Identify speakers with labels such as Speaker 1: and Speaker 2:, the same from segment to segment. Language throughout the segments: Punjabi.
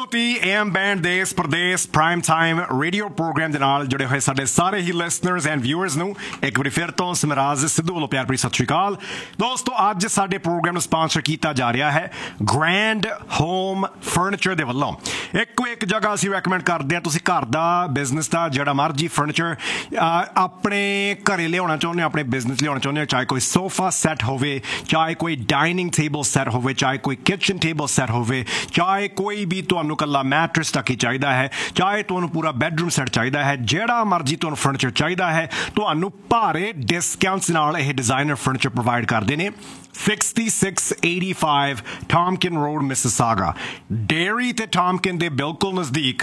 Speaker 1: ਤੀ AM ਬੈਂਡ ਦੇਸ਼ Pradesh prime time radio programme ਦੇ ਨਾਲ ਜੁੜੇ ਹੋਏ ਸਾਡੇ ਸਾਰੇ ਹੀ ਲਿਸਨਰਸ ਐਂਡ ਵਿਊਅਰਸ ਨੂੰ ਇੱਕ ਵਾਰੀ ਫਿਰ ਤੋਂ ਸਮਰਾਜ ਸਿੱਧੂ ਵੱਲੋਂ ਪਿਆਰ ਭਰੀ ਸਤਿ ਸ਼੍ਰੀ ਅਕਾਲ। ਦੋਸਤੋ ਅੱਜ ਸਾਡੇ ਪ੍ਰੋਗਰਾਮ ਨੂੰ ਸਪਾਂਸਰ ਕੀਤਾ ਜਾ ਰਿਹਾ ਹੈ ਗ੍ਰੈਂਡ ਹੋਮ ਫਰਨੀਚਰ ਦੇ ਵੱਲੋਂ। ਇੱਕੋ ਇੱਕ ਜਗ੍ਹਾ ਅਸੀਂ ਰეკਮੈਂਡ ਕਰਦੇ ਹਾਂ, ਤੁਸੀਂ ਘਰ ਦਾ ਬਿਜ਼ਨਸ ਦਾ ਜਿਹੜਾ ਮਰਜੀ ਫਰਨੀਚਰ ਆਪਣੇ ਘਰੇ ਲਿਆਉਣਾ ਚਾਹੁੰਦੇ ਹੋ, ਆਪਣੇ ਬਿਜ਼ਨਸ ਲਿਆਉਣਾ ਚਾਹੁੰਦੇ ਹੋ, ਚਾਹੇ ਕੋਈ ਸੋਫਾ ਸੈੱਟ ਹੋਵੇ, ਚਾਹੇ ਕੋਈ ਡਾਈਨਿੰਗ ਟੇਬਲ ਸੈੱਟ ਹੋਵੇ, ਚਾਹੇ ਕੋਈ ਕਿਚਨ ਟੇਬਲ ਸੈੱਟ ਹੋਵੇ, ਚਾਹੇ ਕੋਈ ਵੀ ਤੁਹਾਨੂੰ ਇਕੱਲਾ ਮੈਟਰਸ ਤੱਕ ਹੀ ਚਾਹੀਦਾ ਹੈ, ਚਾਹੇ ਤੁਹਾਨੂੰ ਪੂਰਾ ਬੈਡਰੂਮ ਸੈੱਟ ਚਾਹੀਦਾ ਹੈ, ਜਿਹੜਾ ਮਰਜੀ ਤੁਹਾਨੂੰ ਫਰਨੀਚਰ ਚਾਹੀਦਾ ਹੈ, ਤੁਹਾਨੂੰ ਭਾਰੇ ਡਿਸਕਾਊਂਟਸ ਨਾਲ ਇਹ ਡਿਜ਼ਾਈਨਰ ਫਰਨੀਚਰ ਪ੍ਰੋਵਾਈਡ ਕਰਦੇ ਨੇ। 6685 Tompkin Road, Mississauga, ਡੇਅਰੀ ਤੇ ਟਾਮਕਿਨ ਦੇ ਬਿਲਕੁਲ ਨਜ਼ਦੀਕ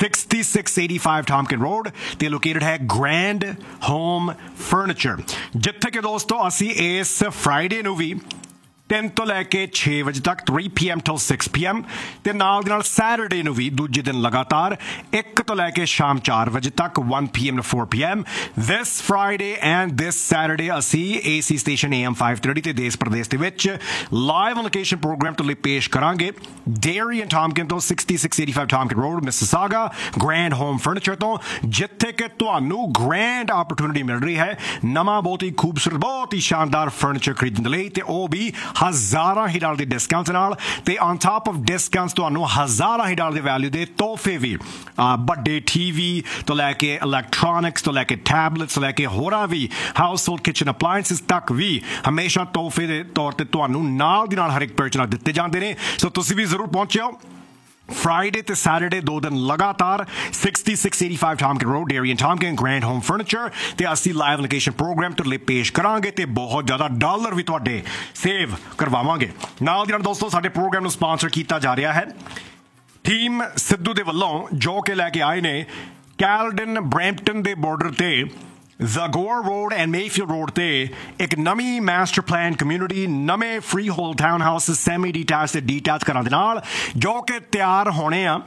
Speaker 1: 6685 Tompkin Road ਤੇ ਲੋਕੇਟਡ ਹੈ ਗ੍ਰੈਂਡ ਹੋਮ ਫਰਨੀਚਰ, ਜਿੱਥੇ ਕਿ ਦੋਸਤੋ ਅਸੀਂ ਇਸ ਫਰਾਈਡੇ ਨੂੰ ਵੀ 3 ਤੋਂ ਲੈ ਕੇ 6 ਵਜੇ ਤੱਕ 3 PM till 6 PM ਤੇ ਨਾਲ ਦੀ ਨਾਲ ਸੈਟਰਡੇ ਨੂੰ ਵੀ ਦੂਜੇ ਦਿਨ ਲਗਾਤਾਰ 1 ਤੋਂ ਲੈ ਕੇ ਸ਼ਾਮ 4 ਵਜੇ ਤੱਕ 1 PM to 4 PM। This Friday and this Saturday ਅਸੀਂ AC ਸਟੇਸ਼ਨ AM 530 ਤੇ ਦੇਸ਼ ਪ੍ਰਦੇਸ਼ ਦੇ ਵਿੱਚ ਲਾਈਵ ਲੋਕੇਸ਼ਨ ਪ੍ਰੋਗਰਾਮ ਤੋਂ ਲਈ ਪੇਸ਼ ਕਰਾਂਗੇ ਡੇਅਰੀ ਐਂਡ ਟਾਮਕਿਨ ਤੋਂ 6685 Tompkin Road, Mississauga, grand home furniture ਤੋਂ, ਜਿੱਥੇ ਕਿ ਤੁਹਾਨੂੰ ਗ੍ਰੈਂਡ ਆਪਰਚੁਨਿਟੀ ਮਿਲ ਰਹੀ ਹੈ ਨਵਾਂ ਬਹੁਤ ਹੀ ਖੂਬਸੂਰਤ ਬਹੁਤ ਹੀ ਸ਼ਾਨਦਾਰ ਫਰਨੀਚਰ ਖਰੀਦਣ ਦੇ ਲਈ, ਤੇ ਉਹ ਵੀ ਹਜ਼ਾਰਾਂ ਹੀ ਡਾਲਰ ਦੇ ਡਿਸਕਾਊਂਟ ਨਾਲ, ਤੇ ਔਨ ਟਾਪ ਆਫ ਡਿਸਕਾਊਂਟਸ ਤੁਹਾਨੂੰ ਹਜ਼ਾਰਾਂ ਹੀ ਡਾਲਰ ਦੇ ਵੈਲਿਊ ਦੇ ਤੋਹਫੇ ਵੀ, ਵੱਡੇ TV ਤੋਂ ਲੈ ਕੇ ਇਲੈਕਟ੍ਰੋਨਿਕਸ ਤੋਂ ਲੈ ਕੇ ਟੈਬਲੇਟਸ ਤੋਂ ਲੈ ਕੇ ਹੋਰਾਂ ਵੀ ਹਾਊਸ ਹੋਲਡ ਕਿਚਨ ਅਪਲਾਇੰਸਿਸ ਤੱਕ ਵੀ ਹਮੇਸ਼ਾ ਤੋਹਫੇ ਦੇ ਤੌਰ ਤੇ ਤੁਹਾਨੂੰ ਨਾਲ ਦੀ ਨਾਲ ਹਰ ਇੱਕ ਪਰਚੇਜ਼ ਨਾਲ ਦਿੱਤੇ ਜਾਂਦੇ ਨੇ। ਸੋ ਤੁਸੀਂ ਵੀ ਜ਼ਰੂਰ ਪਹੁੰਚਿਓ ਫਰਾਈਡੇ ਤੇ ਸੈਟਰਡੇ 2 ਦਿਨ ਲਗਾਤਾਰ 6685 Tompkin Road, dairy and ਟਾਮਕਿਨ, grand home furniture ਤੇ ਅਸੀਂ ਲਾਈਵ ਲੋਕੇਸ਼ਨ ਪ੍ਰੋਗਰਾਮ ਤੋਂ ਲਈ ਪੇਸ਼ ਕਰਾਂਗੇ ਤੇ ਬਹੁਤ ਜ਼ਿਆਦਾ ਡਾਲਰ ਵੀ ਤੁਹਾਡੇ ਸੇਵ ਕਰਵਾਵਾਂਗੇ। ਨਾਲ ਦੀ ਨਾਲ ਦੋਸਤੋ ਸਾਡੇ ਪ੍ਰੋਗਰਾਮ ਨੂੰ ਸਪਾਂਸਰ ਕੀਤਾ ਜਾ ਰਿਹਾ ਹੈ ਟੀਮ ਸਿੱਧੂ ਦੇ ਵੱਲੋਂ, ਜੋ ਕਿ ਲੈ ਕੇ ਆਏ ਨੇ ਕੈਲਡਨ ਬਰੈਂਪਟਨ ਦੇ ਬਾਰਡਰ ਤੇ ਜ਼ਾਗੋਰ ਰੋਡ ਐਂਡ ਮੇਫੀਲਡ ਰੋਡ ਤੇ ਇੱਕ ਨਵੀਂ ਮਾਸਟਰ ਪਲਾਨ ਕਮਿਊਨਿਟੀ, ਨਵੇਂ free hold town house semi detach ਤੇ ਡੀਟੈਚ ਘਰਾਂ ਦੇ ਨਾਲ, ਜੋ ਕਿ ਤਿਆਰ ਹੋਣੇ ਆ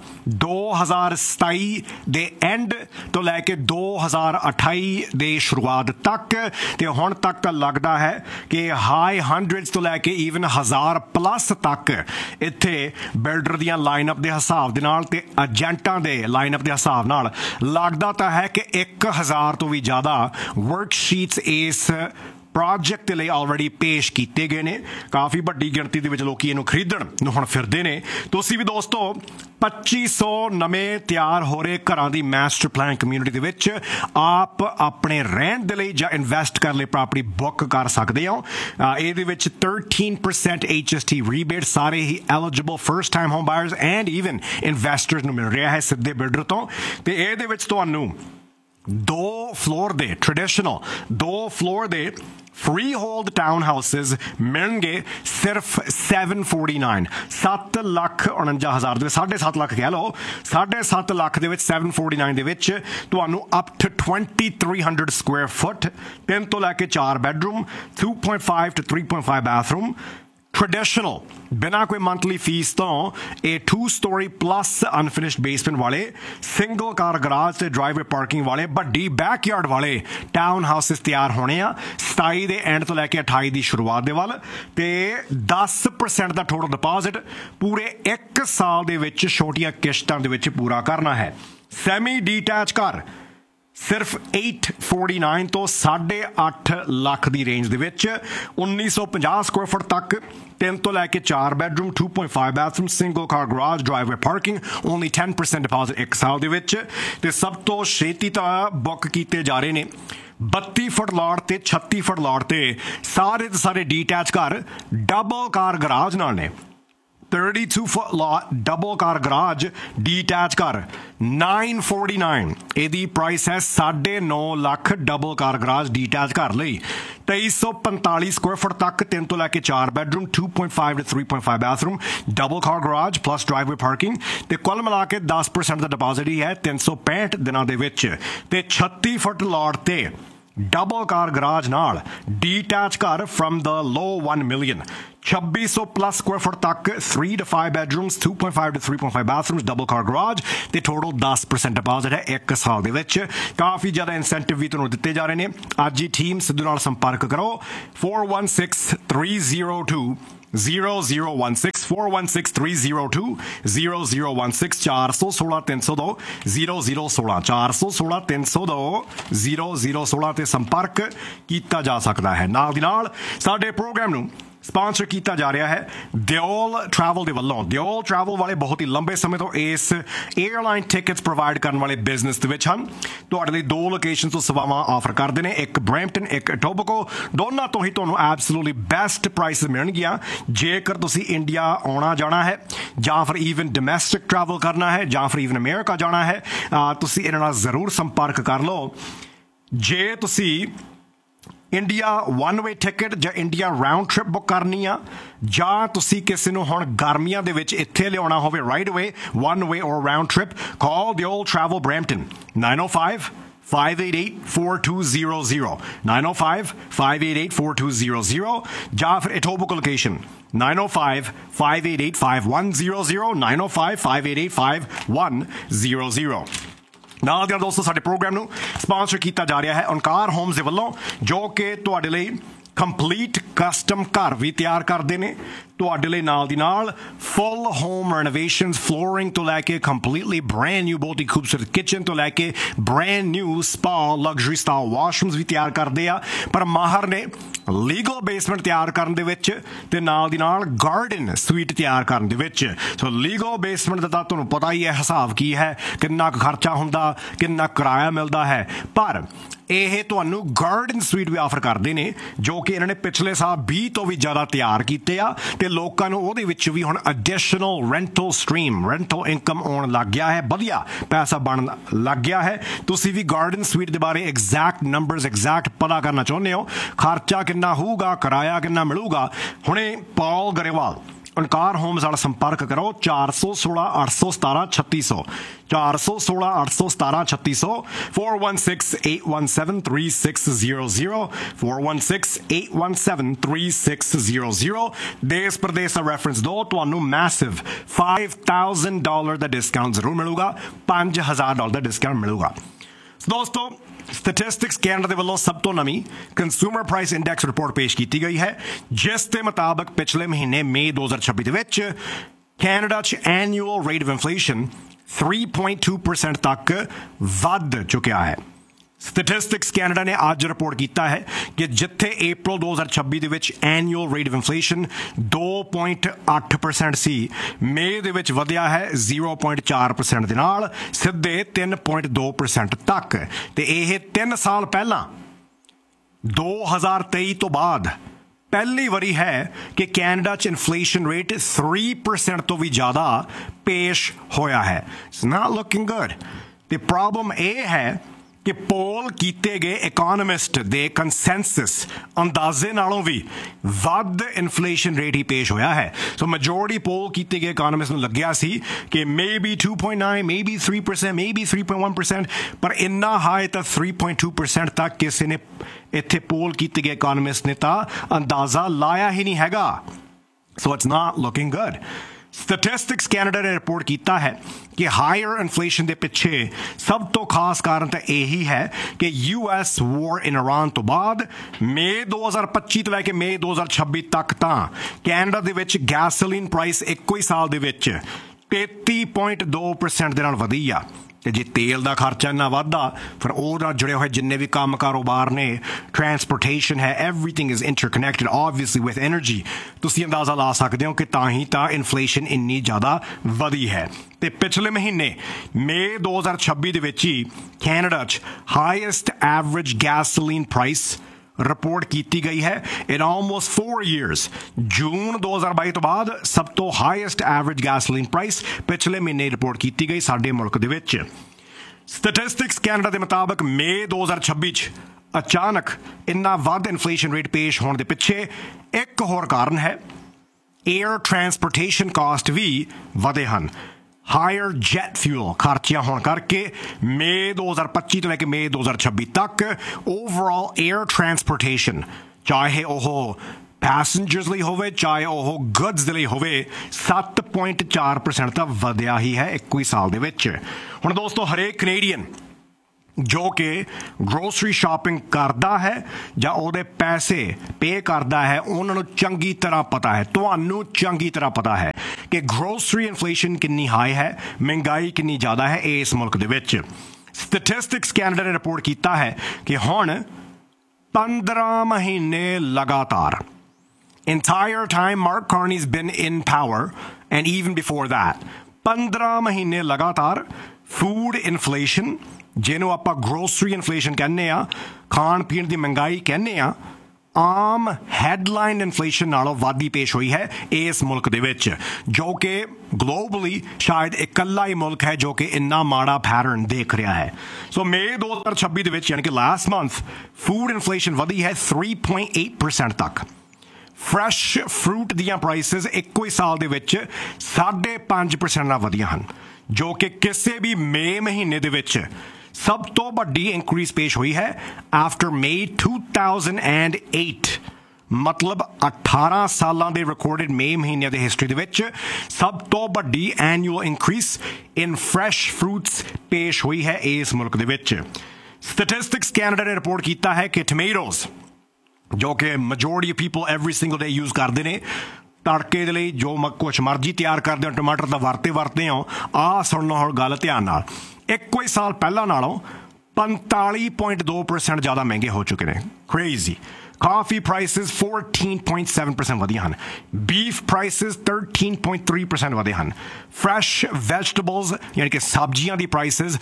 Speaker 1: 2027 ਦੇ ਐਂਡ ਤੋਂ ਲੈ ਕੇ 2028 ਦੇ ਸ਼ੁਰੂਆਤ ਤੱਕ, ਤੇ ਹੁਣ ਤੱਕ ਤਾਂ ਲੱਗਦਾ ਹੈ ਕਿ ਹਾਈ 100s ਤੋਂ ਲੈ ਕੇ ਈਵਨ 1000+ ਤੱਕ ਇੱਥੇ ਬਿਲਡਰ ਦੀਆਂ ਲਾਈਨਅਪ ਦੇ ਹਿਸਾਬ ਦੇ ਨਾਲ ਤੇ ਏਜੰਟਾਂ ਦੇ ਲਾਈਨਅਪ ਦੇ ਹਿਸਾਬ ਨਾਲ ਲੱਗਦਾ ਤਾਂ ਹੈ ਕਿ 1000 ਤੋਂ ਵੀ ਜ਼ਿਆਦਾ ਵਰਕਸ਼ੀਟਸ ਇਸ ਪ੍ਰੋਜੈਕਟ ਦੇ ਲਈ ਆਲਰੇਡੀ ਪੇਸ਼ ਕੀਤੇ ਗਏ ਨੇ। ਕਾਫੀ ਵੱਡੀ ਗਿਣਤੀ ਦੇ ਵਿੱਚ ਲੋਕੀ ਇਹਨੂੰ ਖਰੀਦਣ ਨੂੰ ਹੁਣ ਫਿਰਦੇ ਨੇ। ਤੁਸੀਂ ਵੀ ਦੋਸਤੋ 2500 ਨਵੇਂ ਤਿਆਰ ਹੋ ਰਹੇ ਘਰਾਂ ਦੀ ਮਾਸਟਰ ਪਲਾਨ ਕਮਿਊਨਿਟੀ ਦੇ ਵਿੱਚ ਆਪ ਆਪਣੇ ਰਹਿਣ ਦੇ ਲਈ ਜਾਂ ਇਨਵੈਸਟ ਕਰਨ ਲਈ ਪ੍ਰਾਪਰਟੀ ਬੁੱਕ ਕਰ ਸਕਦੇ ਹੋ। ਇਹਦੇ ਵਿੱਚ 13% HST ਰੀਬੇਟ ਸਾਰੇ ਹੀ eligible first time home buyers and even investors ਨੂੰ ਮਿਲ ਰਿਹਾ ਹੈ ਸਿੱਧੇ ਬਿਲਡਰ ਤੋਂ, ਤੇ ਇਹਦੇ ਵਿੱਚ ਤੁਹਾਨੂੰ 2 ਫਲੋਰ ਦੇ ਟ੍ਰੈਡੀਸ਼ਨਲ 2 ਫਲੋਰ ਦੇ ਫ੍ਰੀ ਹੋਲਡ ਟਾਊਨ ਹਾਊਸਿਸ ਮਿਲਣਗੇ ਸਿਰਫ 749 7,49,000 ਦੇ ਵਿੱਚ, 7.5 ਲੱਖ ਕਹਿ ਲਓ, 7.5 ਲੱਖ ਦੇ ਵਿੱਚ 749 ਦੇ ਵਿੱਚ ਤੁਹਾਨੂੰ ਅਪ ਟੂ 2300 ਸਕੁਆਇਰ ਫੁੱਟ, 3 ਤੋਂ ਲੈ ਕੇ 4 ਬੈਡਰੂਮ, 2.5 to 3.5 ਬਾਥਰੂਮ, ਟ੍ਰੈਡੀਸ਼ਨਲ ਬਿਨਾਂ ਕੋਈ ਮੰਥਲੀ ਫੀਸ ਤੋਂ ਇਹ 2 story ਪਲੱਸ ਅਨਫਿਨਿਸ਼ਡ ਬੇਸਮੈਂਟ ਵਾਲੇ, ਸਿੰਗਲ ਕਾਰ ਗਰਾਜ ਤੇ ਡਰਾਈਵੇ ਪਾਰਕਿੰਗ ਵਾਲੇ, ਵੱਡੀ ਬੈਕਯਾਰਡ ਵਾਲੇ ਟਾਊਨ ਹਾਊਸਿਸ ਤਿਆਰ ਹੋਣੇ ਆ 27 ਦੇ ਐਂਡ ਤੋਂ ਲੈ ਕੇ 28 ਦੀ ਸ਼ੁਰੂਆਤ ਦੇ ਵੱਲ, ਤੇ 10% ਦਾ ਟੋਟਲ ਡਿਪੋਜ਼ਿਟ ਪੂਰੇ 1 ਸਾਲ ਦੇ ਵਿੱਚ ਛੋਟੀਆਂ ਕਿਸ਼ਤਾਂ ਦੇ ਵਿੱਚ ਪੂਰਾ ਕਰਨਾ ਹੈ। ਸੈਮੀ ਡੀਟੈਚ ਘਰ ਸਿਰਫ 849 ਤੋਂ 8.5 ਲੱਖ ਦੀ ਰੇਂਜ ਦੇ ਵਿੱਚ 1950 ਸਕੁਆਇਰ ਫੁੱਟ ਤੱਕ, 3 ਤੋਂ ਲੈ ਕੇ 4 ਬੈਡਰੂਮ, 2.5 ਬਾਥਰੂਮ, ਸਿੰਗਲ ਕਾਰ garage, driveway parking, only 10% deposit 1 ਸਾਲ ਦੇ ਵਿੱਚ, ਤੇ ਸਭ ਤੋਂ ਛੇਤੀ ਤਾਂ ਬੁੱਕ ਕੀਤੇ ਜਾ ਰਹੇ ਨੇ 32 ਫੁੱਟ ਲਾਟ ਤੇ 36 ਫੁੱਟ ਲਾਟ ਤੇ ਸਾਰੇ ਦੇ ਸਾਰੇ ਡੀਟੈਚ ਘਰ ਡਬਲ ਕਾਰ ਗਰਾਜ ਨਾਲ ਨੇ। 32 foot lot ਡਬਲ ਕਾਰ ਗਰਾਜ ਡੀਟੈਚ ਘਰ 949, ਇਹਦੀ ਪ੍ਰਾਈਸ ਹੈ 9.5 ਲੱਖ ਡਬਲ ਕਾਰ ਗਰਾਜ ਡੀਟੈਚ ਘਰ ਲਈ, 2345 ਸਕੁਆਇਰ ਫੁੱਟ ਤੱਕ, 3 ਤੋਂ ਲੈ ਕੇ 4 bedroom, 2.5 to 3.5 bathroom, double car garage plus driveway parking, ਤੇ ਕੁੱਲ ਮਿਲਾ ਕੇ 10% ਦਾ ਡਿਪੋਜ਼ਿਟ ਹੀ ਹੈ 365 ਦਿਨਾਂ ਦੇ ਵਿੱਚ, ਤੇ 36 ਫੁੱਟ ਲਾਟ ਤੇ ਡਬਲ ਕਾਰ ਗਰਾਜ ਨਾਲ ਡੀਟੈਚ ਘਰ from the low 1 million, 2600+ Square ਫੁੱਟ ਤੱਕ, 3 to 5 bedrooms, 2.5 to 3.5 bathrooms, double car garage, ਤੇ ਟੋਟਲ 10% ਡਿਪੋਜ਼ਿਟ ਹੈ 1 ਸਾਲ ਦੇ ਵਿੱਚ। ਕਾਫੀ ਜ਼ਿਆਦਾ ਇਨਸੈਂਟਿਵ ਵੀ ਤੁਹਾਨੂੰ ਦਿੱਤੇ ਜਾ ਰਹੇ ਨੇ। ਅੱਜ ਹੀ ਟੀਮ ਸਿੱਧੂ ਨਾਲ ਸੰਪਰਕ ਕਰੋ 416302 0016 416 302 0016 416 302 0016 416 302 0016 ਤੇ ਸੰਪਰਕ ਕੀਤਾ ਜਾ ਸਕਦਾ ਹੈ। ਨਾਲ ਦੀ ਨਾਲ ਸਾਡੇ ਪ੍ਰੋਗਰਾਮ ਨੂੰ ਸਪਾਂਸਰ ਕੀਤਾ ਜਾ ਰਿਹਾ ਹੈ ਦਿਓਲ ਟਰੈਵਲ ਦੇ ਵੱਲੋਂ। ਦਿਓਲ ਟਰੈਵਲ ਵਾਲੇ ਬਹੁਤ ਹੀ ਲੰਬੇ ਸਮੇਂ ਤੋਂ ਇਸ 에ਅਰਲਾਈਨ ਟਿਕਟਸ ਪ੍ਰੋਵਾਈਡ ਕਰਨ ਵਾਲੇ ਬਿਜ਼ਨਸ ਦੇ ਵਿੱਚ ਹਨ। ਤੁਹਾਡੇ ਲਈ 2 ਲੋਕੇਸ਼ਨ ਤੋਂ ਸੇਵਾਵਾਂ ਆਫਰ ਕਰਦੇ ਨੇ, ਇੱਕ ਬਰੈਂਪਟਨ, ਇੱਕ ਇਟੋਬੀਕੋ। ਦੋਨਾਂ ਤੋਂ ਹੀ ਤੁਹਾਨੂੰ ਐਬਸੋਲੂਟਲੀ ਬੈਸਟ ਪ੍ਰਾਈਸ ਮਿਲਣਗੀਆਂ। ਜੇਕਰ ਤੁਸੀਂ ਇੰਡੀਆ ਆਉਣਾ ਜਾਣਾ ਹੈ ਜਾਂ ਫਿਰ ਈਵਨ ਡੋਮੈਸਟਿਕ ਟਰੈਵਲ ਕਰਨਾ ਹੈ ਜਾਂ ਫਿਰ ਈਵਨ ਅਮਰੀਕਾ ਜਾਣਾ ਹੈ, ਤੁਸੀਂ ਇਹਨਾਂ ਨਾਲ ਜ਼ਰੂਰ ਸੰਪਰਕ ਕਰ ਲਓ। ਜੇ ਤੁਸੀਂ ਇੰਡੀਆ 1 ਵੇ ਟਿਕਟ ਜਾਂ ਇੰਡੀਆ ਰਾਊਂਡ ਟ੍ਰਿਪ ਬੁੱਕ ਕਰਨੀ ਆ, ਜਾਂ ਤੁਸੀਂ ਕਿਸੇ ਨੂੰ ਹੁਣ ਗਰਮੀਆਂ ਦੇ ਵਿੱਚ ਇੱਥੇ ਲਿਆਉਣਾ ਹੋਵੇ ਰਾਈਟ ਅਵੇ 1 ਵੇ ਔਰ ਰਾਊਂਡ ਟ੍ਰਿਪ, ਕਾਲ ਦਿਓਲ ਟਰੈਵਲ ਬਰੈਂਪਟਨ 905-588-4200 905-588-4200 ਜਾਂ ਫਿਰ ਇਟੋਬੀਕੋ ਲੋਕੇਸ਼ਨ 905-588-5100 905-588-5100। ਨਾਲ ਦੀਆਂ ਦੋਸਤੋ ਸਾਡੇ ਪ੍ਰੋਗਰਾਮ ਨੂੰ ਸਪਾਂਸਰ ਕੀਤਾ ਜਾ ਰਿਹਾ ਹੈ ਓਨਕਾਰ ਹੋਮਸ ਦੇ ਵੱਲੋਂ, ਜੋ ਕਿ ਤੁਹਾਡੇ ਲਈ ਕੰਪਲੀਟ ਕਸਟਮ ਘਰ ਵੀ ਤਿਆਰ ਕਰਦੇ ਨੇ। ਤੁਹਾਡੇ ਲਈ ਨਾਲ ਦੀ ਨਾਲ ਫੁੱਲ ਹੋਮ ਰੈਨੋਵੇਸ਼ਨਸ, ਫਲੋਰਿੰਗ ਤੋਂ ਲੈ ਕੇ ਕੰਪਲੀਟਲੀ ਬ੍ਰੈਂਡ ਨਿਊ ਬਹੁਤ ਹੀ ਖੂਬਸੂਰਤ ਕਿਚਨ ਤੋਂ ਲੈ ਕੇ brand new spa luxury style washrooms ਵੀ ਤਿਆਰ ਕਰਦੇ ਆ। ਪਰ ਮਾਹਰ ਨੇ ਲੀਗਲ ਬੇਸਮੈਂਟ ਤਿਆਰ ਕਰਨ ਦੇ ਵਿੱਚ ਤੇ ਨਾਲ ਦੀ ਨਾਲ ਗਾਰਡਨ ਸਵੀਟ ਤਿਆਰ ਕਰਨ ਦੇ ਵਿੱਚ। ਸੋ ਲੀਗਲ ਬੇਸਮੈਂਟ ਦਾ ਤਾਂ ਤੁਹਾਨੂੰ ਪਤਾ ਹੀ ਹੈ ਹਿਸਾਬ ਕੀ ਹੈ, ਕਿੰਨਾ ਕੁ ਖਰਚਾ ਹੁੰਦਾ, ਕਿੰਨਾ ਕਿਰਾਇਆ ਮਿਲਦਾ ਹੈ। ਪਰ ਇਹ ਤੁਹਾਨੂੰ ਗਾਰਡਨ ਸਵੀਟ ਵੀ ਆਫਰ ਕਰਦੇ ਨੇ, ਜੋ ਕਿ ਇਹਨਾਂ ਨੇ ਪਿਛਲੇ ਸਾਲ 20 ਤੋਂ ਵੀ ਜ਼ਿਆਦਾ ਤਿਆਰ ਕੀਤੇ ਆ ਤੇ ਲੋਕਾਂ ਨੂੰ ਉਹਦੇ ਵਿੱਚ ਵੀ ਹੁਣ additional rental stream, rental income ਆਉਣ ਲੱਗ ਗਿਆ ਹੈ, ਵਧੀਆ ਪੈਸਾ ਬਣਨ ਲੱਗ ਗਿਆ ਹੈ। ਤੁਸੀਂ ਵੀ ਗਾਰਡਨ ਸਵੀਟ ਦੇ ਬਾਰੇ ਐਗਜ਼ੈਕਟ ਨੰਬਰਸ ਐਗਜ਼ੈਕਟ ਪਤਾ ਕਰਨਾ ਚਾਹੁੰਦੇ ਹੋ, ਖਰਚਾ ਕਿੰਨਾ ਹੋਊਗਾ, ਕਿਰਾਇਆ ਕਿੰਨਾ ਮਿਲੂਗਾ, ਹੁਣੇ ਪੌਲ ਗਰੇਵਾਲ ਓਨਕਾਰ ਹੋਮਸ ਨਾਲ ਸੰਪਰਕ ਕਰੋ 416 817 3600 416 817 3600 416 817 3600 416 817 3600। ਦੇਸ਼ ਪ੍ਰਦੇਸ਼ ਦਾ ਰੈਫਰੈਂਸ ਦੋ, ਤੁਹਾਨੂੰ ਮੈਸਿਵ $5,000 ਦਾ ਡਿਸਕਾਊਂਟ ਜ਼ਰੂਰ ਮਿਲੂਗਾ, $5,000 ਦਾ ਡਿਸਕਾਊਂਟ ਮਿਲੂਗਾ। ਦੋਸਤੋ ਸਟੈਟਿਸਟਿਕਸ ਕੈਨੇਡਾ ਦੇ ਵੱਲੋਂ ਸਭ ਤੋਂ ਨਵੀਂ ਕੰਜ਼ਿਊਮਰ ਪ੍ਰਾਈਸ ਇੰਡੈਕਸ ਰਿਪੋਰਟ ਪੇਸ਼ ਕੀਤੀ ਗਈ ਹੈ, ਜਿਸ ਦੇ ਮੁਤਾਬਕ ਪਿਛਲੇ ਮਹੀਨੇ ਮਈ 2026 ਦੇ ਵਿੱਚ ਕੈਨੇਡਾ 'ਚ ਐਨੂਅਲ ਰੇਟ ਆਫ ਇਨਫਲੇਸ਼ਨ 3.2% ਤੱਕ ਵੱਧ ਚੁੱਕਿਆ ਹੈ। ਸਟੈਟਿਸਟਿਕਸ ਕੈਨੇਡਾ ਨੇ ਅੱਜ ਰਿਪੋਰਟ ਕੀਤਾ ਹੈ ਕਿ ਜਿੱਥੇ April 2026 ਦੇ ਵਿੱਚ ਐਨੂਅਲ ਰੇਟ ਆਫ ਇਨਫਲੇਸ਼ਨ 2.8% ਸੀ, ਮਈ ਦੇ ਵਿੱਚ ਵਧਿਆ ਹੈ 0.4% ਦੇ ਨਾਲ ਸਿੱਧੇ 3.2% ਤੱਕ। ਤੇ ਇਹ 3 ਸਾਲ ਪਹਿਲਾਂ 2023 ਤੋਂ ਬਾਅਦ ਪਹਿਲੀ ਵਾਰੀ ਹੈ ਕਿ ਕੈਨੇਡਾ 'ਚ ਇਨਫਲੇਸ਼ਨ ਰੇਟ 3% ਤੋਂ ਵੀ ਜ਼ਿਆਦਾ ਪੇਸ਼ ਹੋਇਆ ਹੈ। It's not looking good. ਤੇ ਪ੍ਰੋਬਲਮ ਇਹ ਹੈ ਕਿ ਪੋਲ ਕੀਤੇ ਗਏ ਇਕੋਨਮਿਸਟ ਦੇ ਕੰਸੈਂਸਸ ਅੰਦਾਜ਼ੇ ਨਾਲੋਂ ਵੀ ਵੱਧ ਇਨਫਲੇਸ਼ਨ ਰੇਟ ਹੀ ਪੇਸ਼ ਹੋਇਆ ਹੈ। ਸੋ ਮੈਜੋਰਟੀ ਪੋਲ ਕੀਤੇ ਗਏ ਇਕੋਨਮਿਸਟ ਨੂੰ ਲੱਗਿਆ ਸੀ ਕਿ ਮੇਬੀ 2.9, ਮੇਬੀ 3%, ਮੇਬੀ 3.1%, ਪਰ ਇੰਨਾ ਹਾਈ ਤਾਂ 3.2% ਤੱਕ ਕਿਸੇ ਨੇ ਇੱਥੇ ਪੋਲ ਕੀਤੇ ਗਏ ਇਕੋਨਮਿਸਟ ਨੇ ਤਾਂ ਅੰਦਾਜ਼ਾ ਲਾਇਆ ਹੀ ਨਹੀਂ ਹੈਗਾ। So it's not looking good. Statistics Canada ਨੇ ਰਿਪੋਰਟ ਕੀਤਾ ਹੈ ਕਿ ਹਾਇਰ ਇਨਫਲੇਸ਼ਨ ਦੇ ਪਿੱਛੇ ਸਭ ਤੋਂ ਖਾਸ ਕਾਰਨ ਤਾਂ ਇਹੀ ਹੈ ਕਿ US ਵਾਰ ਇਨ ਇਰਾਨ ਤੋਂ ਬਾਅਦ ਮਈ 2025 ਤੋਂ ਲੈ ਕੇ ਮਈ 2026 ਤੱਕ ਤਾਂ ਕੈਨੇਡਾ ਦੇ ਵਿੱਚ ਗੈਸੋਲੀਨ ਪ੍ਰਾਈਸ ਇੱਕੋ ਹੀ ਸਾਲ ਦੇ ਵਿੱਚ 33.2% ਦੇ ਨਾਲ ਵਧੀ ਆ। ਤੇ ਜੇ ਤੇਲ ਦਾ ਖਰਚਾ ਇੰਨਾ ਵੱਧਦਾ, ਫਿਰ ਉਹਦੇ ਨਾਲ ਜੁੜੇ ਹੋਏ ਜਿੰਨੇ ਵੀ ਕੰਮ ਕਾਰੋਬਾਰ ਨੇ, ਟਰਾਂਸਪੋਰਟੇਸ਼ਨ ਹੈ, everything is interconnected obviously with energy. ਤੁਸੀਂ ਅੰਦਾਜ਼ਾ ਲਾ ਸਕਦੇ ਹੋ ਕਿ ਤਾਂ ਹੀ ਤਾਂ ਇਨਫਲੇਸ਼ਨ ਇੰਨੀ ਜ਼ਿਆਦਾ ਵਧੀ ਹੈ। ਤੇ ਪਿਛਲੇ ਮਹੀਨੇ ਮਈ 2026 ਦੇ ਵਿੱਚ ਹੀ ਕੈਨੇਡਾ 'ਚ highest average gasoline price report ਕੀਤੀ ਗਈ ਹੈ ਇਨ ਆਲਮੋਸਟ 4 years। ਜੂਨ 2022 ਤੋਂ ਬਾਅਦ ਸਭ ਤੋਂ ਹਾਈਐਸਟ ਐਵਰੇਜ ਗੈਸੋਲੀਨ ਪ੍ਰਾਈਸ ਪਿਛਲੇ ਮਹੀਨੇ ਰਿਪੋਰਟ ਕੀਤੀ ਗਈ ਸਾਡੇ ਮੁਲਕ ਦੇ ਵਿੱਚ। ਸਟੈਟਿਸਟਿਕਸ ਕੈਨੇਡਾ ਦੇ ਮੁਤਾਬਕ ਮਈ 2026 'ਚ ਅਚਾਨਕ ਇੰਨਾ ਵੱਧ ਇਨਫਲੇਸ਼ਨ ਰੇਟ ਪੇਸ਼ ਹੋਣ ਦੇ ਪਿੱਛੇ ਇੱਕ ਹੋਰ ਕਾਰਨ ਹੈ, ਏਅਰ ਟਰਾਂਸਪੋਰਟੇਸ਼ਨ ਕਾਸਟ ਵੀ ਵਧੇ ਹਨ। ਹਾਇਰ ਜੈਟ ਫਿਊਲ ਖਰਚਿਆਂ ਹੋਣ ਕਰਕੇ ਮਈ 2025 ਤੋਂ ਲੈ ਕੇ ਮਈ 2026 ਤੱਕ ਓਵਰਆਲ ਏਅਰ ਟਰਾਂਸਪੋਰਟੇਸ਼ਨ, ਚਾਹੇ ਉਹ ਪੈਸੇਂਜਰਸ ਲਈ ਹੋਵੇ ਚਾਹੇ ਉਹ ਗੁੱਡਸ ਦੇ ਲਈ ਹੋਵੇ, 7.4% ਤਾਂ ਵਧਿਆ ਹੀ ਹੈ ਇੱਕੋ ਹੀ ਸਾਲ ਦੇ ਵਿੱਚ। ਹੁਣ ਦੋਸਤੋ ਹਰੇਕ ਕੈਨੇਡੀਅਨ ਜੋ ਕਿ ਗਰੋਸਰੀ ਸ਼ਾਪਿੰਗ ਕਰਦਾ ਹੈ ਜਾਂ ਉਹਦੇ ਪੈਸੇ ਪੇ ਕਰਦਾ ਹੈ ਉਹਨਾਂ ਨੂੰ ਚੰਗੀ ਤਰ੍ਹਾਂ ਪਤਾ ਹੈ, ਤੁਹਾਨੂੰ ਚੰਗੀ ਤਰ੍ਹਾਂ ਪਤਾ ਹੈ ਕਿ ਗਰੋਸਰੀ ਇਨਫਲੇਸ਼ਨ ਕਿੰਨੀ ਹਾਈ ਹੈ, ਮਹਿੰਗਾਈ ਕਿੰਨੀ ਜ਼ਿਆਦਾ ਹੈ ਇਸ ਮੁਲਕ ਦੇ ਵਿੱਚ। ਸਟੈਟਿਸਟਿਕਸ ਕੈਨੇਡਾ ਨੇ ਰਿਪੋਰਟ ਕੀਤਾ ਹੈ ਕਿ ਹੁਣ 15 ਮਹੀਨੇ ਲਗਾਤਾਰ entire time Mark Carney's been in power and even before that 15 ਮਹੀਨੇ ਲਗਾਤਾਰ ਫੂਡ ਇਨਫਲੇਸ਼ਨ ਜਿਹਨੂੰ ਆਪਾਂ ਗਰੋਸਰੀ ਇਨਫਲੇਸ਼ਨ ਕਹਿੰਦੇ ਆ, ਖਾਣ ਪੀਣ ਦੀ ਮਹਿੰਗਾਈ ਕਹਿੰਦੇ ਆ, ਆਮ ਹੈਡਲਾਈਨ ਇਨਫਲੇਸ਼ਨ ਨਾਲੋਂ ਵੱਧ ਹੀ ਪੇਸ਼ ਹੋਈ ਹੈ ਇਸ ਮੁਲਕ ਦੇ ਵਿੱਚ, ਜੋ ਕਿ ਗਲੋਬਲੀ ਸ਼ਾਇਦ ਇਕੱਲਾ ਹੀ ਮੁਲਕ ਹੈ ਜੋ ਕਿ ਇੰਨਾ ਮਾੜਾ ਪੈਟਰਨ ਦੇਖ ਰਿਹਾ ਹੈ। ਸੋ ਮਈ 2026 ਦੇ ਵਿੱਚ ਯਾਨੀ ਕਿ ਲਾਸਟ ਮੰਥ ਫੂਡ ਇਨਫਲੇਸ਼ਨ ਵਧੀ ਹੈ 3.8% ਤੱਕ। ਫਰੈਸ਼ ਫਰੂਟ ਦੀਆਂ ਪ੍ਰਾਈਸਿਸ ਇੱਕੋ ਹੀ ਸਾਲ ਦੇ ਵਿੱਚ 5.5% ਨਾਲ ਵਧੀਆਂ ਹਨ, ਜੋ ਕਿ ਕਿਸੇ ਵੀ ਮਈ ਮਹੀਨੇ ਦੇ ਵਿੱਚ ਸਭ ਤੋਂ ਵੱਡੀ ਇਨਕਰੀਜ਼ ਪੇਸ਼ ਹੋਈ ਹੈ ਆਫਟਰ ਮਈ 2008। ਮਤਲਬ 18 ਸਾਲਾਂ ਦੇ ਰਿਕਾਰਡਡ ਮਈ ਮਹੀਨਿਆਂ ਦੇ ਹਿਸਟਰੀ ਦੇ ਵਿੱਚ ਸਭ ਤੋਂ ਵੱਡੀ ਐਨੂਅਲ ਇਨਕਰੀਜ਼ ਇਨ ਫਰੈਸ਼ ਫਰੂਟਸ ਪੇਸ਼ ਹੋਈ ਹੈ ਇਸ ਮੁਲਕ ਦੇ ਵਿੱਚ। ਸਟੈਟਿਸਟਿਕਸ ਕੈਨੇਡਾ ਨੇ ਰਿਪੋਰਟ ਕੀਤਾ ਹੈ ਕਿ ਟਮੈਟੋਜ਼, ਜੋ ਕਿ majority people every single day use ਕਰਦੇ ਨੇ ਤੜਕੇ ਦੇ ਲਈ, ਜੋ ਕੁਛ ਮਰਜ਼ੀ ਤਿਆਰ ਕਰਦੇ ਹੋ, ਟਮਾਟਰ ਤਾਂ ਵਰਤੇ ਹੋ। ਆਹ ਸੁਣਨਾ ਹੁਣ ਗੱਲ ਧਿਆਨ ਨਾਲ, ਇੱਕੋ ਹੀ ਸਾਲ ਪਹਿਲਾਂ ਨਾਲੋਂ 45.2% ਜ਼ਿਆਦਾ ਮਹਿੰਗੇ ਹੋ ਚੁੱਕੇ ਨੇ। ਕ੍ਰੇਜ਼ੀ। ਕਾਫੀ ਪ੍ਰਾਈਸਿਸ 14.7% ਵਧੀਆਂ ਹਨ। ਬੀਫ ਪ੍ਰਾਈਸਿਸ 13.3% ਵਧੇ ਹਨ। ਫਰੈਸ਼ ਵੈਜੀਟੇਬਲਸ ਯਾਨੀ ਕਿ ਸਬਜ਼ੀਆਂ ਦੀ ਪ੍ਰਾਈਸਿਸ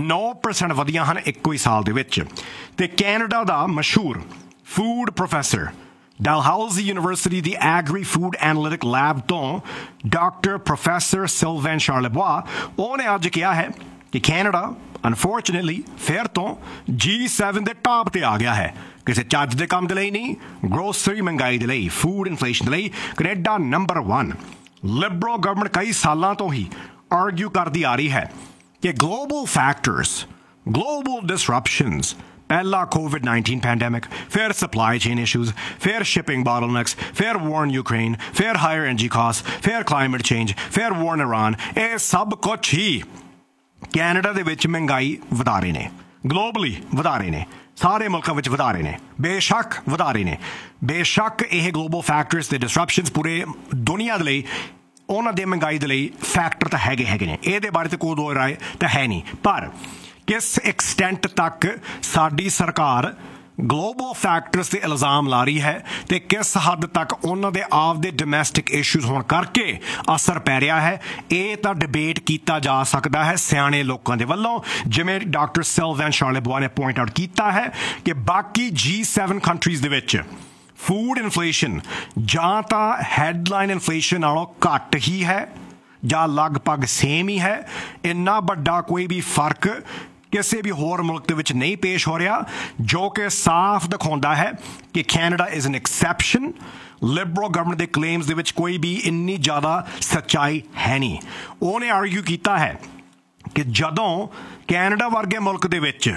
Speaker 1: 9% ਵਧੀਆਂ ਹਨ ਇੱਕੋ ਹੀ ਸਾਲ ਦੇ ਵਿੱਚ। ਤੇ ਕੈਨੇਡਾ ਦਾ ਮਸ਼ਹੂਰ ਫੂਡ ਪ੍ਰੋਫੈਸਰ Dalhousie University ਦੀ Agri Food Analytic Lab ਤੋਂ ਡਾਕਟਰ ਪ੍ਰੋਫੈਸਰ ਸਿਲਵੈਨ ਸ਼ਾਰਲੇਬੋਆ, ਉਹਨੇ ਅੱਜ ਕਿਹਾ ਹੈ ਕਿ ਕੈਨੇਡਾ ਅਨਫੋਰਚੂਨੇਟਲੀ ਫਿਰ ਤੋਂ G7 ਦੇ ਟਾਪ ਤੇ ਆ ਗਿਆ ਹੈ। ਕਿਸੇ ਚੱਜ ਦੇ ਕੰਮ ਦੇ ਲਈ ਨਹੀਂ, ਗਰੋਸਰੀ ਮਹਿੰਗਾਈ ਦੇ ਲਈ, ਫੂਡ ਇਨਫਲੇਸ਼ਨ ਦੇ ਲਈ ਕੈਨੇਡਾ ਨੰਬਰ 1। ਲਿਬਰਲ ਗਵਰਨਮੈਂਟ ਕਈ ਸਾਲਾਂ ਤੋਂ ਹੀ ਆਰਗਿਊ ਕਰਦੀ ਆ ਰਹੀ ਹੈ ਕਿ ਗਲੋਬਲ ਫੈਕਟਰਸ, ਗਲੋਬਲ ਡਿਸਰਪਸ਼ਨਸ, ਪਹਿਲਾ COVID-19 ਪੈਂਡੈਮਿਕ, ਫਿਰ ਸਪਲਾਈ ਚੇਨ ਇਸ਼ੂਜ਼, ਫਿਰ ਸ਼ਿਪਿੰਗ ਬੋਟਲਨੈਕਸ, ਫਿਰ ਵਾਰ ਇਨ ਯੂਕਰੇਨ, ਫਿਰ ਹਾਇਰ ਐਨਰਜੀ ਕਾਸਟ, ਫਿਰ ਕਲਾਈਮੇਟ ਚੇਂਜ, ਫਿਰ ਵਾਰ ਇਨ ਇਰਾਨ, ਇਹ ਸਭ ਕੁਛ ਹੀ ਕੈਨੇਡਾ ਦੇ ਵਿੱਚ ਮਹਿੰਗਾਈ ਵਧਾ ਰਹੇ ਨੇ, ਗਲੋਬਲੀ ਵਧਾ ਰਹੇ ਨੇ, ਸਾਰੇ ਮੁਲਕਾਂ ਵਿੱਚ ਵਧਾ ਰਹੇ ਨੇ, ਬੇਸ਼ੱਕ ਵਧਾ ਰਹੇ ਨੇ। ਬੇਸ਼ੱਕ ਇਹ ਗਲੋਬਲ ਫੈਕਟਰਸ ਤੇ ਡਿਸਰਪਸ਼ਨਸ ਪੂਰੇ ਦੁਨੀਆ ਦੇ ਲਈ, ਉਹਨਾਂ ਦੇ ਮਹਿੰਗਾਈ ਦੇ ਲਈ ਫੈਕਟਰ ਤਾਂ ਹੈਗੇ ਨੇ, ਇਹਦੇ ਬਾਰੇ ਤਾਂ ਕੋਈ ਦੋ ਰਾਏ ਤਾਂ ਹੈ ਨਹੀਂ। ਪਰ ਕਿਸ ਐਕਸਟੈਂਟ ਤੱਕ ਸਾਡੀ ਸਰਕਾਰ ਗਲੋਬਲ ਫੈਕਟਰਸ 'ਤੇ ਇਲਜ਼ਾਮ ਲਾ ਰਹੀ ਹੈ ਤੇ ਕਿਸ ਹੱਦ ਤੱਕ ਉਹਨਾਂ ਦੇ ਆਪਦੇ ਡੋਮੈਸਟਿਕ ਇਸ਼ੂਜ਼ ਹੋਣ ਕਰਕੇ ਅਸਰ ਪੈ ਰਿਹਾ ਹੈ, ਇਹ ਤਾਂ ਡਿਬੇਟ ਕੀਤਾ ਜਾ ਸਕਦਾ ਹੈ ਸਿਆਣੇ ਲੋਕਾਂ ਦੇ ਵੱਲੋਂ। ਜਿਵੇਂ ਡਾਕਟਰ ਸਿਲਵੈਨ ਸ਼ਾਰਲੇਬੋਆ ਨੇ ਪੁਆਇੰਟ ਆਊਟ ਕੀਤਾ ਹੈ ਕਿ ਬਾਕੀ G7 ਕੰਟਰੀਜ਼ ਦੇ ਵਿੱਚ ਫੂਡ ਇਨਫਲੇਸ਼ਨ ਜਾਂ ਤਾਂ ਹੈਡਲਾਈਨ ਇਨਫਲੇਸ਼ਨ ਨਾਲੋਂ ਘੱਟ ਹੀ ਹੈ ਜਾਂ ਲਗਭਗ ਸੇਮ ਹੀ ਹੈ। ਇੰਨਾ ਵੱਡਾ ਕੋਈ ਵੀ ਫਰਕ ਕਿਸੇ ਵੀ ਹੋਰ ਮੁਲਕ ਦੇ ਵਿੱਚ ਨਹੀਂ ਪੇਸ਼ ਹੋ ਰਿਹਾ, ਜੋ ਕਿ ਸਾਫ਼ ਦਿਖਾਉਂਦਾ ਹੈ ਕਿ Canada is an exception. Liberal government ਦੇ ਕਲੇਮਸ ਦੇ ਵਿੱਚ ਕੋਈ ਵੀ ਇੰਨੀ ਜ਼ਿਆਦਾ ਸੱਚਾਈ ਹੈ ਨਹੀਂ। ਉਹਨੇ ਆਰਗਿਊ ਕੀਤਾ ਹੈ ਕਿ ਜਦੋਂ ਕੈਨੇਡਾ ਵਰਗੇ ਮੁਲਕ ਦੇ ਵਿੱਚ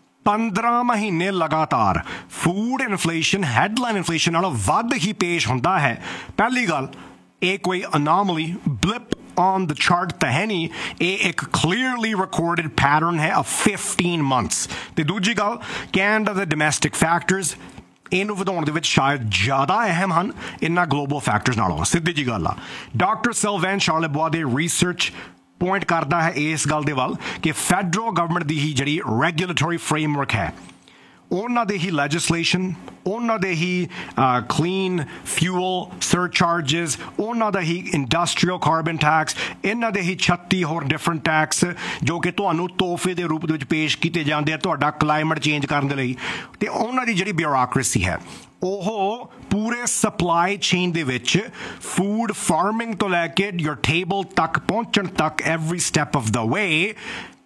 Speaker 1: 15 ਮਹੀਨੇ ਲਗਾਤਾਰ ਫੂਡ ਇਨਫਲੇਸ਼ਨ ਹੈਡਲਾਈਨ ਇਨਫਲੇਸ਼ਨ ਨਾਲੋਂ ਵੱਧ ਹੀ ਪੇਸ਼ ਹੁੰਦਾ ਹੈ, ਪਹਿਲੀ ਗੱਲ ਇਹ ਕੋਈ ਅਨੋਮਲੀ ਬਲਿਪ on the chart ਤਾਂ ਹੈ ਨਹੀਂ, ਇਹ ਇੱਕ clearly recorded pattern ਹੈ of 15 months। ਤੇ ਦੂਜੀ ਗੱਲ, ਕੈਨੇਡਾ ਦੇ ਡੋਮੈਸਟਿਕ ਫੈਕਟਰਸ ਇਹਨੂੰ ਵਧਾਉਣ ਦੇ ਵਿੱਚ ਸ਼ਾਇਦ ਜ਼ਿਆਦਾ ਅਹਿਮ ਹਨ ਇਹਨਾਂ ਗਲੋਬਲ ਫੈਕਟਰਸ ਨਾਲੋਂ। ਸਿੱਧੀ ਜੀ ਗੱਲ ਆ। ਡਾਕਟਰ ਸਿਲਵੈਨ ਸ਼ਾਰਲੇਬੋਆ ਦੇ ਰਿਸਰਚ ਪੁਆਇੰਟ ਕਰਦਾ ਹੈ ਇਸ ਗੱਲ ਦੇ ਵੱਲ ਕਿ ਫੈਡਰਲ ਗਵਰਨਮੈਂਟ ਦੀ ਹੀ ਜਿਹੜੀ ਰੈਗੂਲੇਟਰੀ ਫਰੇਮਵਰਕ ਹੈ, ਉਹਨਾਂ ਦੇ ਹੀ ਲੈਜਿਸਲੇਸ਼ਨ, ਉਹਨਾਂ ਦੇ ਹੀ ਕਲੀਨ ਫਿਊਲ ਸਰਚਾਰਜਸ, ਉਹਨਾਂ ਦਾ ਹੀ ਇੰਡਸਟਰੀਅਲ ਕਾਰਬਨ ਟੈਕਸ, ਇਹਨਾਂ ਦੇ ਹੀ 36 ਹੋਰ ਡਿਫਰੈਂਟ ਟੈਕਸ ਜੋ ਕਿ ਤੁਹਾਨੂੰ ਤੋਹਫੇ ਦੇ ਰੂਪ ਦੇ ਵਿੱਚ ਪੇਸ਼ ਕੀਤੇ ਜਾਂਦੇ ਆ ਤੁਹਾਡਾ ਕਲਾਈਮੇਟ ਚੇਂਜ ਕਰਨ ਦੇ ਲਈ। ਤੇ ਉਹਨਾਂ ਦੀ ਜਿਹੜੀ ਬਿਊਰੋਕ੍ਰੇਸੀ ਹੈ ਉਹ ਪੂਰੇ ਸਪਲਾਈ ਚੇਨ ਦੇ ਵਿੱਚ ਫੂਡ ਫਾਰਮਿੰਗ ਤੋਂ ਲੈ ਕੇ ਯੋਰ ਟੇਬਲ ਤੱਕ ਪਹੁੰਚਣ ਤੱਕ ਐਵਰੀ ਸਟੈਪ ਆਫ ਦਾ ਵੇ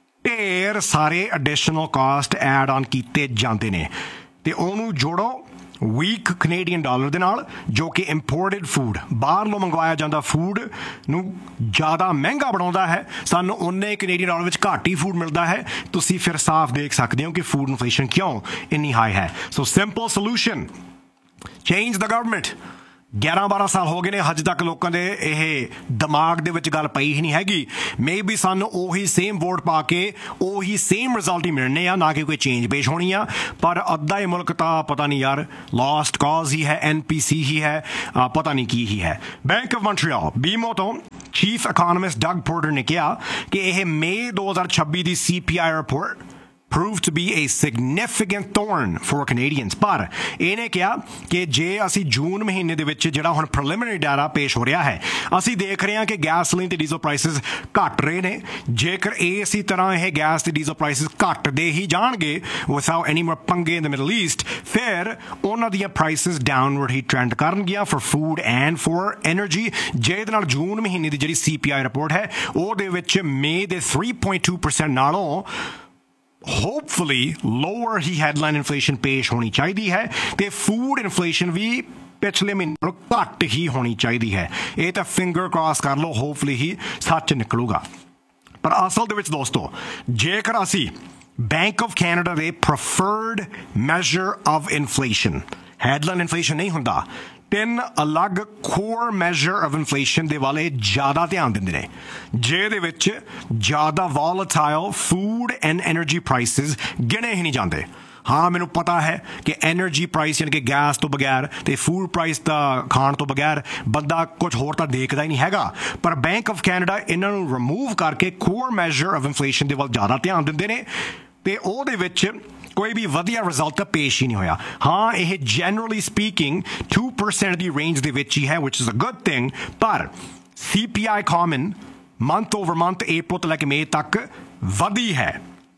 Speaker 1: ਢੇਰ ਸਾਰੇ ਐਡੀਸ਼ਨਲ ਕਾਸਟ ਐਡ ਆਨ ਕੀਤੇ ਜਾਂਦੇ ਨੇ। ਤੇ ਉਹਨੂੰ ਜੋੜੋ ਵੀਕ ਕੈਨੇਡੀਅਨ ਡਾਲਰ ਦੇ ਨਾਲ, ਜੋ ਕਿ ਇੰਪੋਰਟਡ ਫੂਡ, ਬਾਹਰੋਂ ਮੰਗਵਾਇਆ ਜਾਂਦਾ ਫੂਡ ਨੂੰ ਜ਼ਿਆਦਾ ਮਹਿੰਗਾ ਬਣਾਉਂਦਾ ਹੈ। ਸਾਨੂੰ ਉਨੇ ਕੈਨੇਡੀਅਨ ਡਾਲਰ ਵਿੱਚ ਘੱਟ ਹੀ ਫੂਡ ਮਿਲਦਾ ਹੈ। ਤੁਸੀਂ ਫਿਰ ਸਾਫ਼ ਦੇਖ ਸਕਦੇ ਹੋ ਕਿ ਫੂਡ ਇਨਫਲੇਸ਼ਨ ਕਿਉਂ ਇੰਨੀ ਹਾਈ ਹੈ। ਸੋ simple solution, change the government, 11-12 ਸਾਲ ਹੋ ਗਏ ਨੇ, ਹਜੇ ਤੱਕ ਲੋਕਾਂ ਦੇ ਇਹ ਦਿਮਾਗ ਦੇ ਵਿੱਚ ਗੱਲ ਪਈ ਹੀ ਨਹੀਂ ਹੈਗੀ। ਮੇ ਬੀ ਸਾਨੂੰ ਉਹੀ ਸੇਮ ਵੋਟ ਪਾ ਕੇ ਉਹੀ ਸੇਮ ਰਿਜ਼ਲਟ ਹੀ ਮਿਲਣੇ ਆ, ਨਾ ਕਿ ਕੋਈ ਚੇਂਜ ਪੇਸ਼ ਹੋਣੀ ਆ। ਪਰ ਅੱਧਾ ਹੀ ਮੁਲਕ ਤਾਂ ਪਤਾ ਨਹੀਂ ਯਾਰ ਲਾਸਟ ਕਾਜ਼ ਹੀ ਹੈ, NPC ਹੀ ਹੈ, ਪਤਾ ਨਹੀਂ ਕੀ ਹੀ ਹੈ। ਬੈਂਕ ਆਫ ਮੌਂਟਰੀਅਲ BMO ਤੋਂ ਚੀਫ ਇਕੋਨੋਮਿਸਟ ਡਗ ਪੋਰਟਰ ਨੇ ਕਿਹਾ ਕਿ ਇਹ ਮਈ 2026 ਦੀ CPI report proved to be a significant thorn for Canadians। ਪਰ ਇਹਨੇ ਕਿਹਾ ਕਿ ਜੇ ਅਸੀਂ ਜੂਨ ਮਹੀਨੇ ਦੇ ਵਿੱਚ ਜਿਹੜਾ ਹੁਣ ਪ੍ਰੀਲਿਮਿਨਰੀ ਡਾਟਾ ਪੇਸ਼ ਹੋ ਰਿਹਾ ਹੈ, ਅਸੀਂ ਦੇਖ ਰਹੇ ਹਾਂ ਕਿ ਗੈਸੋਲੀਨ ਤੇ ਡੀਜ਼ਲ ਪ੍ਰਾਈਸਿਸ ਘਟ ਰਹੇ ਨੇ। ਜੇਕਰ ਇਸੇ ਤਰ੍ਹਾਂ ਇਹ ਗੈਸ ਤੇ ਡੀਜ਼ਲ ਪ੍ਰਾਈਸਿਸ ਘਟਦੇ ਹੀ ਜਾਣਗੇ ਵਿਦਆਊਟ ਐਨੀ ਮੋਰ ਪੰਗੇ ਇਨ ਦ ਮਿਡਲ ਈਸਟ, ਫਿਰ ਉਹਨਾਂ ਦੀਆਂ ਪ੍ਰਾਈਸਿਸ ਡਾਊਨਵਰਡ ਹੀ ਟ੍ਰੈਂਡ ਕਰਨਗੀਆਂ for food and for energy. ਜਿਹਦੇ ਨਾਲ ਜੂਨ ਮਹੀਨੇ ਦੀ ਜਿਹੜੀ CPI ਰਿਪੋਰਟ ਹੈ ਉਹਦੇ ਵਿੱਚ ਮਈ ਦੇ 3.2% ਨਾਲੋਂ ਹੋਪਫੁਲੀ ਲੋਅਰ ਹੀ ਹੈਡਲਾਈਨ ਇਨਫਲੇਸ਼ਨ ਪੇਸ਼ ਹੋਣੀ ਚਾਹੀਦੀ ਹੈ, ਤੇ ਫੂਡ ਇਨਫਲੇਸ਼ਨ ਵੀ ਪਿਛਲੇ ਮਹੀਨੇ ਨਾਲੋਂ ਘੱਟ ਹੀ ਹੋਣੀ ਚਾਹੀਦੀ ਹੈ। ਇਹ ਤਾਂ ਫਿੰਗਰ ਕ੍ਰਾਸ ਕਰ ਲਓ, ਹੋਪਫੁਲੀ ਹੀ ਸੱਚ ਨਿਕਲੂਗਾ। ਪਰ ਅਸਲ ਦੇ ਵਿੱਚ ਦੋਸਤੋ, ਜੇਕਰ ਅਸੀਂ ਬੈਂਕ ਆਫ ਕੈਨੇਡਾ ਦੇ preferred measure of inflation, headline inflation ਨਹੀਂ ਹੁੰਦਾ, 3 ਅਲੱਗ ਕੋਰ ਮੈਜ਼ਰ ਆਫ ਇਨਫਲੇਸ਼ਨ ਦੇ ਵਾਲੇ ਜ਼ਿਆਦਾ ਧਿਆਨ ਦਿੰਦੇ ਨੇ, ਜਿਹਦੇ ਵਿੱਚ ਜ਼ਿਆਦਾ volatile food and energy prices ਗਿਣੇ ਹੀ ਨਹੀਂ ਜਾਂਦੇ। ਹਾਂ, ਮੈਨੂੰ ਪਤਾ ਹੈ ਕਿ ਐਨਰਜੀ ਪ੍ਰਾਈਸ ਯਾਨੀ ਕਿ ਗੈਸ ਤੋਂ ਬਗੈਰ ਤੇ ਫੂਡ ਪ੍ਰਾਈਸ ਤਾਂ ਖਾਣ ਤੋਂ ਬਗੈਰ ਬੰਦਾ ਕੁਝ ਹੋਰ ਤਾਂ ਦੇਖਦਾ ਹੀ ਨਹੀਂ ਹੈਗਾ। ਪਰ ਬੈਂਕ ਆਫ ਕੈਨੇਡਾ ਇਹਨਾਂ ਨੂੰ ਰਿਮੂਵ ਕਰਕੇ ਕੋਰ ਮੈਜ਼ਰ ਆਫ ਇਨਫਲੇਸ਼ਨ ਦੇ ਵੱਲ ਜ਼ਿਆਦਾ ਧਿਆਨ ਦਿੰਦੇ ਨੇ, ਤੇ ਉਹਦੇ ਵਿੱਚ ਕੋਈ ਵੀ ਵਧੀਆ ਰਿਜ਼ਲਟ ਪੇਸ਼ ਹੀ ਨਹੀਂ ਹੋਇਆ। ਹਾਂ, ਇਹ ਜਨਰਲੀ ਸਪੀਕਿੰਗ 2% ਦੀ ਰੇਂਜ ਦੇ ਵਿੱਚ ਹੀ ਹੈ, ਵਿਚ ਇਜ਼ ਅ ਗੁੱਡ ਥਿੰਗ। ਪਰ CPI common month over month April ਤੋਂ ਲੈ ਕੇ May ਤੱਕ ਵਧੀ ਹੈ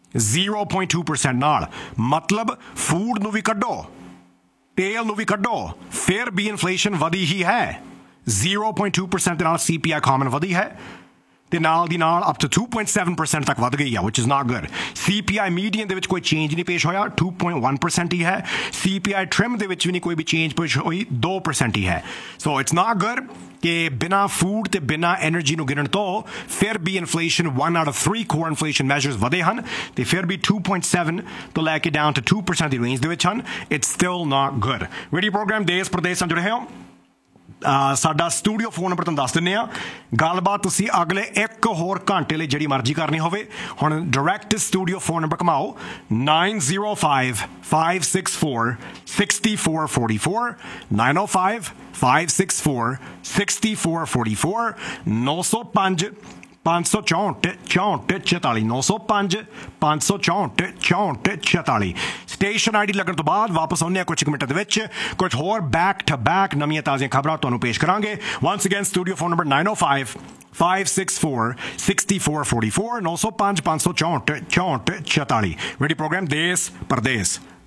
Speaker 1: 0.2% ਨਾਲ। ਮਤਲਬ ਫੂਡ ਨੂੰ ਵੀ ਕੱਢੋ, ਤੇਲ ਨੂੰ ਵੀ ਕੱਢੋ, ਫਿਰ ਵੀ ਇਨਫਲੇਸ਼ਨ ਵਧੀ ਹੀ ਹੈ। 0.2% ਦੇ ਨਾਲ CPI ਕਾਮਨ ਵਧੀ ਹੈ, ਤੇ ਨਾਲ ਦੀ ਨਾਲ ਅਪ ਟੂ 2.7% ਤੱਕ ਵੱਧ ਗਈ ਆ, ਵਿਚ is not good. CPI median ਦੇ ਵਿੱਚ ਕੋਈ ਚੇਂਜ ਨਹੀਂ ਪੇਸ਼ ਹੋਇਆ, 2.1% ਹੀ ਹੈ। CPI ਟ੍ਰਿਮ ਦੇ ਵਿੱਚ ਵੀ ਨਹੀਂ ਕੋਈ ਵੀ ਚੇਂਜ ਪੇਸ਼ ਹੋਈ, 2% ਹੀ ਹੈ। ਸੋ ਇਟਸ ਨਾਟ ਗੁੱਡ ਕਿ ਬਿਨਾਂ ਫੂਡ ਤੇ ਬਿਨਾਂ ਐਨਰਜੀ ਨੂੰ ਗਿਣਨ ਤੋਂ ਫਿਰ ਵੀ inflation 1 out of 3 core inflation ਮੈਜ਼ਰਸ ਵਧੇ ਹਨ, ਤੇ ਫਿਰ ਵੀ 2.7 ਤੋਂ ਲੈ ਕੇ ਡਾਊਨ ਟੂ 2% ਦੀ ਰੇਂਜ ਦੇ ਵਿੱਚ ਹਨ। It's still not good. Radio programme ਦੇਸ਼ ਪ੍ਰਦੇਸ਼ ਨਾਲ ਜੁੜੇ ਹੋ। ਸਾਡਾ ਸਟੂਡੀਓ ਫੋਨ ਨੰਬਰ ਤੁਹਾਨੂੰ ਦੱਸ ਦਿੰਦੇ ਹਾਂ। ਗੱਲਬਾਤ ਤੁਸੀਂ ਅਗਲੇ 1 ਹੋਰ ਘੰਟੇ ਲਈ ਜਿਹੜੀ ਮਰਜ਼ੀ ਕਰਨੀ ਹੋਵੇ, ਹੁਣ direct studio phone number ਘਮਾਓ 905-564-6444 905-564-6444 905 564 64 905 564 64 46। Station ID ਲੱਗਣ ਤੋਂ ਬਾਅਦ ਵਾਪਸ ਆਉਂਦੇ ਆ ਕੁਝ ਮਿੰਟਾਂ ਦੇ ਵਿੱਚ, ਕੁਝ ਹੋਰ ਬੈਕ ਟੂ ਬੈਕ ਨਵੀਆਂ ਤਾਜ਼ੀਆਂ ਖਬਰਾਂ ਤੁਹਾਨੂੰ ਪੇਸ਼ ਕਰਾਂਗੇ। Once again studio phone number 905-564-6444 905 564 64 46। Radio programme ਦੇਸ਼ ਪ੍ਰਦੇਸ਼।